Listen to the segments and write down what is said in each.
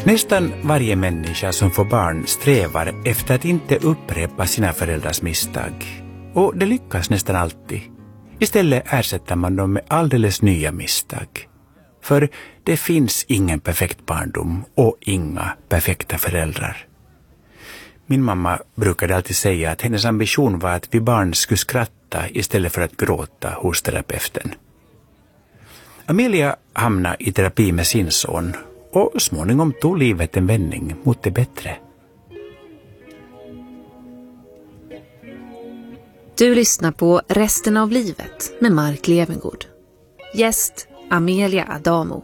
Nästan varje människa som får barn strävar efter att inte upprepa sina föräldrars misstag. Och det lyckas nästan alltid. Istället ersätter man dem med alldeles nya misstag. För det finns ingen perfekt barndom och inga perfekta föräldrar. Min mamma brukade alltid säga att hennes ambition var att vi barn skulle skratta istället för att gråta hos terapeuten. Amelia hamnade i terapi med sin son och småningom tog livet en vändning mot det bättre. Du lyssnar på Resten av livet med Mark Levengood. Gäst Amelia Adamo.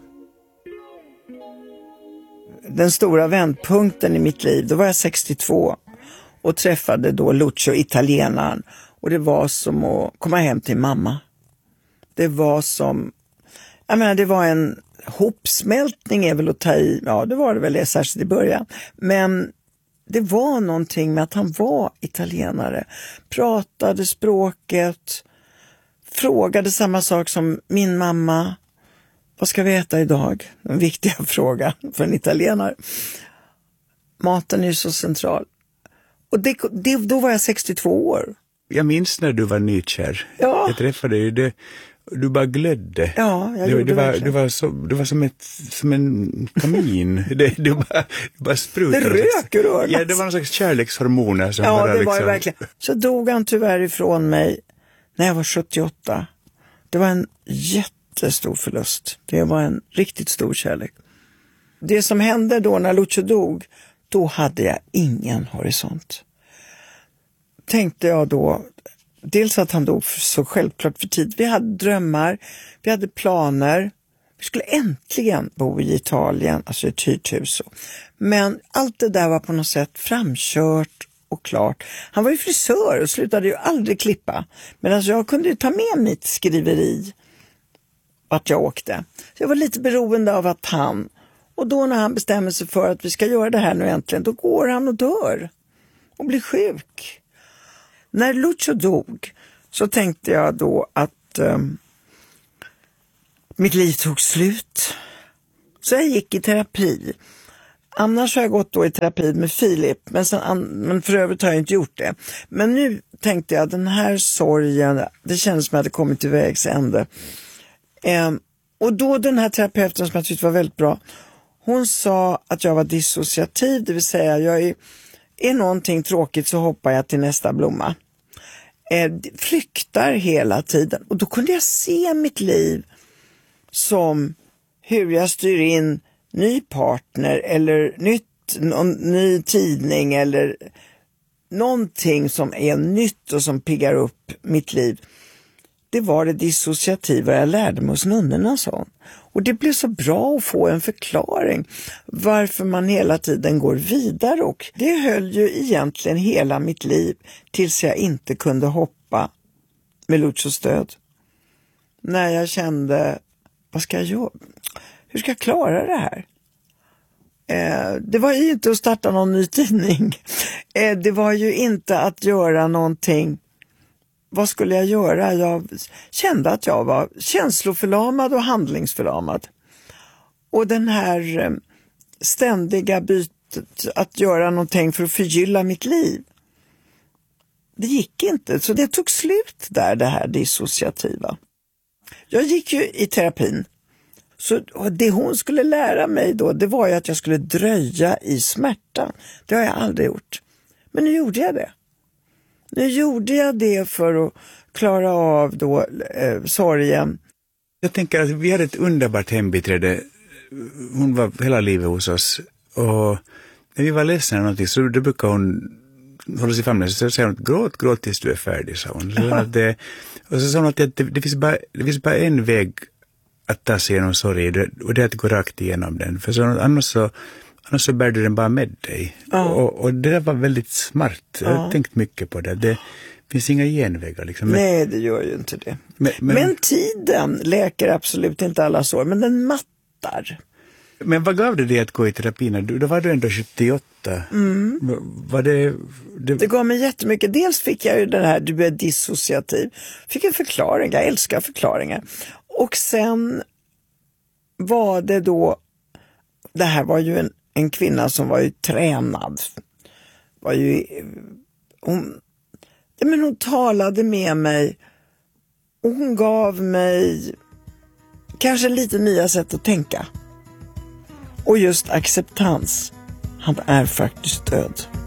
Den stora vändpunkten i mitt liv, då var jag 62 och träffade då Lucio, italienaren. Och det var som att komma hem till mamma. Det var som, det var en hopsmältning är väl att ta i, ja det var det väl särskilt i början. Men det var någonting med att han var italienare, pratade språket, frågade samma sak som min mamma. Vad ska vi äta idag? En viktig fråga för en italienare. Maten är ju så central. Och då var jag 62 år. Jag minns när du var nykär. Ja. Jag träffade dig. Du bara glödde. Ja, jag gjorde verkligen. Du var som en kamin. Du bara sprutade. Det rök ur ögat. Ja, det var någon slags kärlekshormoner som ja, bara det var ju verkligen. Så dog han tyvärr ifrån mig när jag var 78. Det var en jättestor förlust. Det var en riktigt stor kärlek. Det som hände då när Lucio dog, då hade jag ingen horisont. Tänkte jag då, dels att han dog så självklart för tid. Vi hade drömmar, vi hade planer. Vi skulle äntligen bo i Italien, alltså i ett hyrt hus. Men allt det där var på något sätt framkört och klart. Han var ju frisör och slutade ju aldrig klippa. Men alltså jag kunde ju ta med mitt skriveri vart jag åkte. Så jag var lite beroende av att han, och då när han bestämmer sig för att vi ska göra det här nu äntligen, då går han och dör och blir sjuk. När Lucio dog så tänkte jag då att mitt liv tog slut. Så jag gick i terapi. Annars har jag gått då i terapi med Filip, men för övrigt har jag inte gjort det. Men nu tänkte jag, den här sorgen, det kändes som att jag hade kommit till vägs ände. Och då den här terapeuten som jag tyckte var väldigt bra, hon sa att jag var dissociativ, det vill säga jag är någonting tråkigt så hoppar jag till nästa blomma. Flyktar hela tiden. Och då kunde jag se mitt liv som hur jag styr in ny partner eller ny tidning eller någonting som är nytt och som piggar upp mitt liv. Det var det dissociativa jag lärde mig hos nunnorna, sa. Och det blev så bra att få en förklaring varför man hela tiden går vidare, och det höll ju egentligen hela mitt liv tills jag inte kunde hoppa med Lucios stöd. När jag kände, vad ska jag göra? Hur ska jag klara det här? Det var ju inte att starta någon ny tidning. Det var ju inte att göra någonting. Vad skulle jag göra? Jag kände att jag var känsloförlamad och handlingsförlamad. Och den här ständiga bytet att göra någonting för att förgylla mitt liv, det gick inte. Så det tog slut där, det här dissociativa. Jag gick ju i terapin. Så det hon skulle lära mig då, det var ju att jag skulle dröja i smärtan. Det har jag aldrig gjort. Men nu gjorde jag det. Nu gjorde jag det för att klara av då sorgen. Jag tänker att vi hade ett underbart hembiträde. Hon var hela livet hos oss. Och när vi var ledsna eller någonting så då brukade hon hålla sig famnen. Så säger hon, gråt tills du är färdig, sa hon. Och så sa hon att det finns bara en väg att ta sig igenom sorg, och det är att gå rakt igenom den. För så, annars så bär du den bara med dig. Och det där var väldigt smart. Jag har tänkt mycket på det. Det finns inga genvägar. Liksom. Nej, det gör ju inte det. Men tiden läker absolut inte alla sår, men den mattar. Men vad gav det dig att gå i terapin? Då var du ändå 78. Var det gav mig jättemycket. Dels fick jag ju den här, du är dissociativ. Fick en förklaring, jag älskar förklaringar. Och sen var det då, det här var ju en kvinna som var ju tränad. Var ju, hon talade med mig och hon gav mig kanske lite nya sätt att tänka. Och just acceptans. Han är faktiskt död.